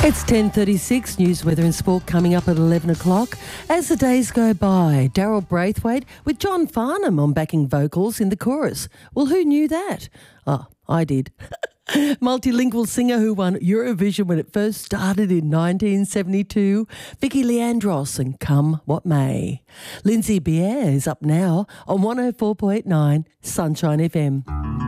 It's 10:36, news, weather and sport coming up at 11 o'clock. As the days go by, Daryl Braithwaite with John Farnham on backing vocals in the chorus. Well, who knew that? Oh, I did. Multilingual singer who won Eurovision when it first started in 1972, Vicky Leandros and Come What May. Lindsay Bier is up now on 104.9 Sunshine FM.